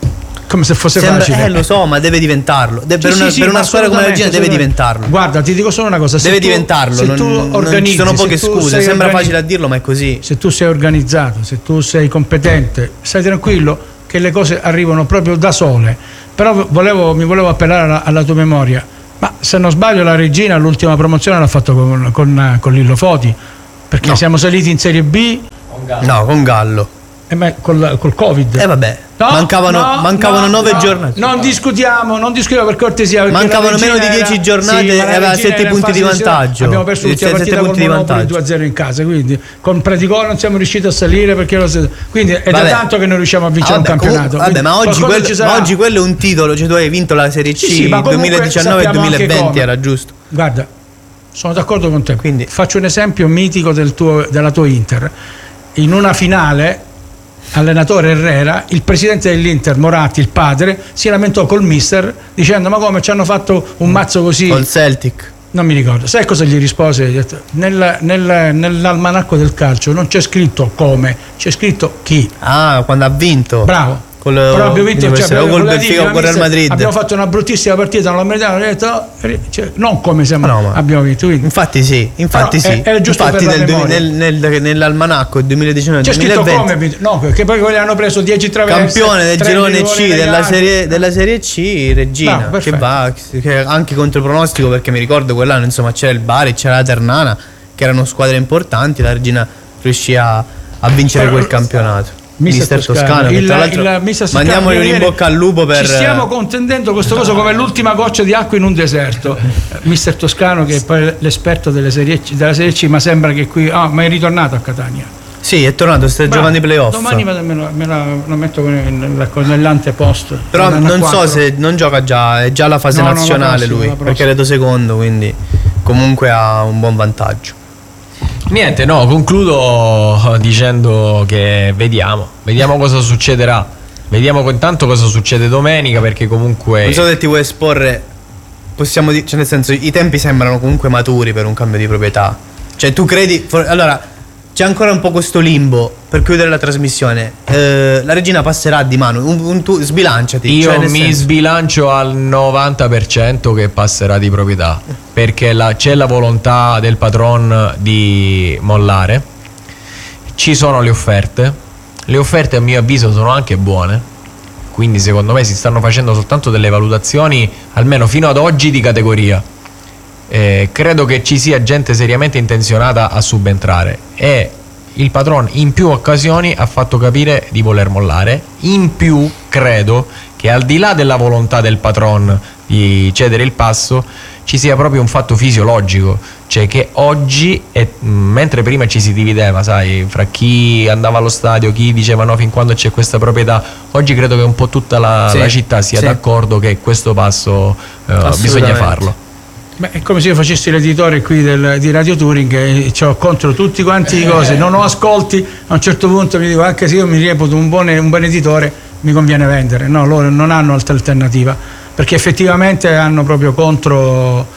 Speaker 1: come se fosse
Speaker 2: Sembra,
Speaker 1: facile.
Speaker 2: Eh, lo so, ma deve diventarlo. De- per
Speaker 1: Sì,
Speaker 2: una,
Speaker 1: sì,
Speaker 2: per
Speaker 1: sì,
Speaker 2: una squadra come la Regina deve
Speaker 1: assolutamente.
Speaker 2: diventarlo.
Speaker 1: Guarda, ti dico solo una cosa: se
Speaker 2: deve
Speaker 1: tu,
Speaker 2: diventarlo.
Speaker 1: se
Speaker 2: Non,
Speaker 1: tu
Speaker 2: non
Speaker 1: organizzi,
Speaker 2: ci sono poche
Speaker 1: se tu
Speaker 2: scuse.
Speaker 1: sei
Speaker 2: Sembra
Speaker 1: organi-
Speaker 2: facile a dirlo, ma è così.
Speaker 1: Se tu sei organizzato, se tu sei competente, stai tranquillo che le cose arrivano proprio da sole. Però volevo, mi volevo appellare alla, alla tua memoria. Ma se non sbaglio, la Regina l'ultima promozione l'ha fatto con, con, con Lillo Foti, perché
Speaker 2: No.
Speaker 1: siamo saliti in Serie B.
Speaker 2: No, con Gallo.
Speaker 1: E ma col, col Covid.
Speaker 2: E eh vabbè,
Speaker 1: No,
Speaker 2: mancavano,
Speaker 1: no,
Speaker 2: mancavano
Speaker 1: no,
Speaker 2: nove
Speaker 1: no,
Speaker 2: giornate.
Speaker 1: Non discutiamo, non discutiamo per cortesia. perché
Speaker 2: Mancavano
Speaker 1: la Regina
Speaker 2: meno di dieci
Speaker 1: era-
Speaker 2: giornate
Speaker 1: sì,
Speaker 2: e
Speaker 1: ma la
Speaker 2: aveva
Speaker 1: Regina
Speaker 2: sette
Speaker 1: era in
Speaker 2: punti di
Speaker 1: fase
Speaker 2: vantaggio.
Speaker 1: Abbiamo perso l'ultima
Speaker 2: Sette
Speaker 1: partita
Speaker 2: punti
Speaker 1: con
Speaker 2: di
Speaker 1: Monopoli
Speaker 2: vantaggio.
Speaker 1: due a zero in casa, quindi con Predicò non siamo riusciti a salire perché lo- quindi è
Speaker 2: Vabbè.
Speaker 1: da tanto che non riusciamo a vincere
Speaker 2: Ah,
Speaker 1: un
Speaker 2: vabbè,
Speaker 1: campionato.
Speaker 2: comunque- vabbè, ma oggi,
Speaker 1: Quindi
Speaker 2: quello,
Speaker 1: qualcosa ci sarà.
Speaker 2: ma oggi quello è un titolo, cioè tu hai vinto la Serie C
Speaker 1: Sì, sì, ma comunque
Speaker 2: duemiladiciannove e
Speaker 1: sappiamo anche
Speaker 2: duemilaventi,
Speaker 1: come.
Speaker 2: era giusto.
Speaker 1: Guarda, sono d'accordo con te.
Speaker 2: Quindi-
Speaker 1: Faccio un esempio mitico del tuo, della tua Inter. In una finale, allenatore Herrera, il presidente dell'Inter, Moratti, il padre, si lamentò col mister dicendo: ma come ci hanno fatto un mazzo così?
Speaker 2: Col Celtic.
Speaker 1: Non mi ricordo. Sai cosa gli rispose? Gli ha detto, Nel, nel, nell'almanacco del calcio non c'è scritto come, c'è scritto chi.
Speaker 2: Ah, quando ha vinto.
Speaker 1: Bravo.
Speaker 2: Col,
Speaker 1: Però abbiamo vinto,
Speaker 2: quindi
Speaker 1: cioè,
Speaker 2: o col
Speaker 1: voleva
Speaker 2: Benfica
Speaker 1: dire,
Speaker 2: o col Real
Speaker 1: mister,
Speaker 2: Madrid.
Speaker 1: abbiamo fatto una bruttissima partita, non l'ho meritato, ho detto, eh, cioè, non come siamo,
Speaker 2: No, ma-
Speaker 1: abbiamo vinto. Quindi,
Speaker 2: Infatti sì, infatti
Speaker 1: Però
Speaker 2: sì.
Speaker 1: è- era giusto
Speaker 2: infatti
Speaker 1: per la
Speaker 2: nel, du-
Speaker 1: memoria.
Speaker 2: nel, nel, nell'almanacco duemiladiciannove
Speaker 1: c'è scritto
Speaker 2: duemilaventi
Speaker 1: come vinto. No, perché poi quelli hanno preso dieci traverse,
Speaker 2: campione del
Speaker 1: tre
Speaker 2: girone
Speaker 1: rigori
Speaker 2: C della
Speaker 1: regali.
Speaker 2: serie, della serie C Regina,
Speaker 1: Bravo,
Speaker 2: che
Speaker 1: perfetto.
Speaker 2: va che anche contro pronostico, perché mi ricordo quell'anno insomma c'era il Bari, c'era la Ternana, che erano squadre importanti. La Regina riuscì a, a vincere
Speaker 1: Però-
Speaker 2: quel campionato.
Speaker 1: Mister
Speaker 2: Mister
Speaker 1: Toscano,
Speaker 2: Toscano, che
Speaker 1: il,
Speaker 2: tra l'altro
Speaker 1: il Mister Toscano,
Speaker 2: mandiamogli un
Speaker 1: viene-
Speaker 2: in bocca al lupo per
Speaker 1: ci stiamo contendendo questo coso come l'ultima goccia di acqua in un deserto. Mister Toscano, che è poi l'esperto delle serie C, della Serie C, ma sembra che qui ah, ma è ritornato a Catania.
Speaker 2: Sì, è tornato, sta
Speaker 1: Bravo.
Speaker 2: giocando i playoff.
Speaker 1: Domani me la, me la- me la- lo metto nel- nell'antepost.
Speaker 2: Però
Speaker 1: Nell'anno
Speaker 2: non so
Speaker 1: quattro.
Speaker 2: se non gioca già, è già la fase
Speaker 1: No, no, la
Speaker 2: nazionale
Speaker 1: prossima,
Speaker 2: lui,
Speaker 1: la prossima.
Speaker 2: perché è reto secondo, quindi comunque ha un buon vantaggio.
Speaker 3: Niente, no, concludo dicendo che vediamo, vediamo cosa succederà. Vediamo intanto cosa succede domenica, perché comunque
Speaker 2: Non so se ti vuoi esporre, possiamo dire, cioè nel senso, i tempi sembrano comunque maturi per un cambio di proprietà. Cioè tu credi, for- allora c'è ancora un po' questo limbo per chiudere la trasmissione. Eh, la Regina passerà di mano, un, un tu, sbilanciati.
Speaker 3: io
Speaker 2: cioè nel
Speaker 3: mi
Speaker 2: senso-
Speaker 3: sbilancio al novanta per cento che passerà di proprietà, perché la- c'è la volontà del patron di mollare, ci sono le offerte, le offerte a mio avviso sono anche buone, quindi secondo me si stanno facendo soltanto delle valutazioni, almeno fino ad oggi, di categoria. Eh, credo che ci sia gente seriamente intenzionata a subentrare e il patron in più occasioni ha fatto capire di voler mollare. In più credo che al di là della volontà del patron di cedere il passo ci sia proprio un fatto fisiologico, cioè che oggi è, mentre prima ci si divideva, sai, fra chi andava allo stadio, chi diceva no fin quando c'è questa proprietà, oggi credo che un po' tutta la,
Speaker 2: Sì,
Speaker 3: la città sia
Speaker 2: sì.
Speaker 3: d'accordo che questo passo eh, bisogna
Speaker 2: Assolutamente.
Speaker 3: farlo.
Speaker 1: Beh, è come se io facessi l'editore qui del, di Radio Touring e ho contro tutti quanti i cose, non ho ascolti, a un certo punto mi dico anche se io mi reputo un buon, un buon editore mi conviene vendere. No, loro non hanno altra alternativa, perché effettivamente hanno proprio contro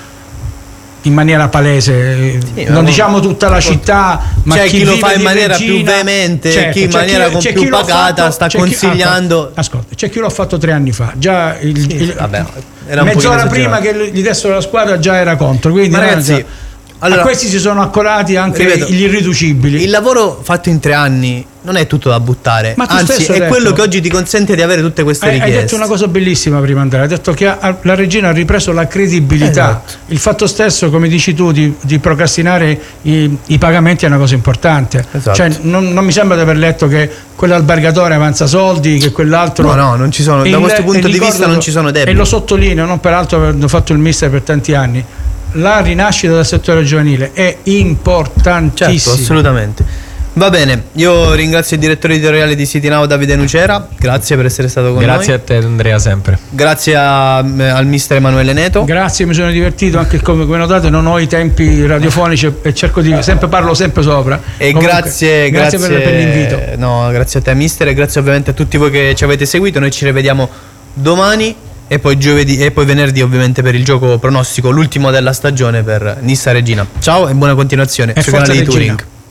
Speaker 1: in maniera palese,
Speaker 2: Sì,
Speaker 1: non
Speaker 2: ma-
Speaker 1: diciamo tutta la città, ma
Speaker 2: c'è chi lo
Speaker 1: vive
Speaker 2: fa in
Speaker 1: di
Speaker 2: maniera
Speaker 1: Regina,
Speaker 2: più veemente,
Speaker 1: certo,
Speaker 2: chi in
Speaker 1: c'è
Speaker 2: maniera con
Speaker 1: c'è
Speaker 2: più
Speaker 1: chi l'ha
Speaker 2: pacata sta
Speaker 1: c'è chi-
Speaker 2: consigliando.
Speaker 1: ascolta, ascolta, c'è chi l'ha fatto tre anni fa, già il,
Speaker 2: Sì,
Speaker 1: il-
Speaker 2: vabbè, era un
Speaker 1: mezz'ora
Speaker 2: pochino
Speaker 1: prima
Speaker 2: esagerato.
Speaker 1: che gli dessero la squadra già era contro, quindi
Speaker 2: Ma
Speaker 1: no,
Speaker 2: ragazzi,
Speaker 1: già-
Speaker 2: allora,
Speaker 1: a questi si sono accorati anche
Speaker 2: ripeto,
Speaker 1: gli irriducibili.
Speaker 2: il lavoro fatto in tre anni non è tutto da buttare,
Speaker 1: Ma tu
Speaker 2: anzi
Speaker 1: stesso hai
Speaker 2: è
Speaker 1: detto-
Speaker 2: quello che oggi ti consente di avere tutte queste
Speaker 1: Hai, hai
Speaker 2: richieste.
Speaker 1: detto una cosa bellissima prima, Andrea. Hai detto che ha- la Regina ha ripreso la credibilità.
Speaker 2: Esatto.
Speaker 1: Il fatto stesso, come dici tu, di, di procrastinare i, i pagamenti è una cosa importante.
Speaker 2: Esatto.
Speaker 1: Cioè, non, non mi sembra di aver letto che quell'albergatore avanza soldi, che quell'altro.
Speaker 2: No, no, non ci sono, da
Speaker 1: Il-
Speaker 2: questo punto
Speaker 1: e
Speaker 2: di
Speaker 1: ricordo-
Speaker 2: vista non ci sono debiti.
Speaker 1: E lo sottolineo, non peraltro avendo fatto il mister per tanti anni. La rinascita del settore giovanile è importantissima.
Speaker 2: Certo, assolutamente. Va bene, io ringrazio il direttore editoriale di City Now, Davide Nucera, grazie per essere stato con
Speaker 3: Grazie
Speaker 2: noi.
Speaker 3: a te Andrea, sempre.
Speaker 2: Grazie a- al mister Emanuele Neto.
Speaker 1: Grazie, mi sono divertito anche come, come notate non ho i tempi radiofonici e cerco di sempre parlo sempre sopra.
Speaker 2: E
Speaker 1: Comunque,
Speaker 2: grazie,
Speaker 1: grazie,
Speaker 2: grazie
Speaker 1: per, per l'invito.
Speaker 2: No, grazie a te mister e grazie ovviamente a tutti voi che ci avete seguito. Noi ci rivediamo domani e poi giovedì e poi venerdì ovviamente per il gioco pronostico, l'ultimo della stagione per Nissa Regina. Ciao e buona continuazione
Speaker 1: E
Speaker 2: sui
Speaker 1: forza
Speaker 2: canali di
Speaker 1: Regina.
Speaker 2: Touring.